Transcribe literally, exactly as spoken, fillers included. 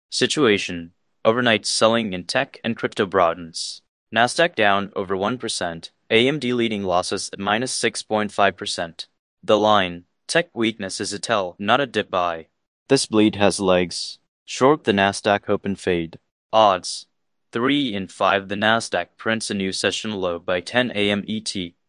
Situation. Overnight selling in tech and crypto broadens. Nasdaq down over one percent, A M D leading losses at minus six point five percent. The line. Tech weakness is a tell, not a dip buy. This bleed has legs. Short the Nasdaq hope and fade. Odds. three in five the Nasdaq prints a new session low by ten A M E T.